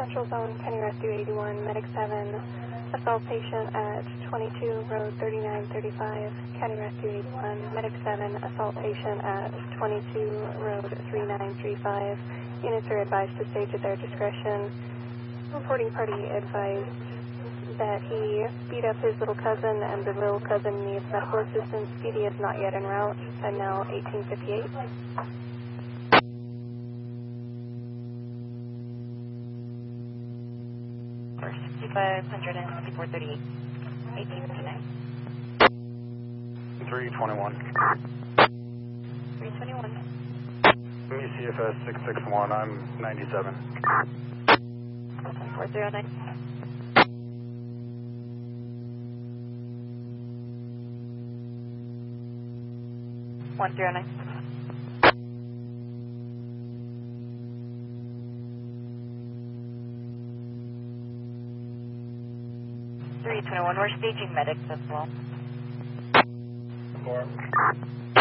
Central Zone, County Rescue 81, Medic 7, assault patient at 22 Road 3935, County Rescue 81, Medic 7, assault patient at 22 Road 3935. Units are advised to stage at their discretion. Reporting party advised that he beat up his little cousin and the little cousin needs medical assistance. PD is not yet en route, and now 1858. 6500 and 5438, 1859. 321. 321. MECFS 661, I'm 97. 409. 109. 321, we're staging medics as well. 4.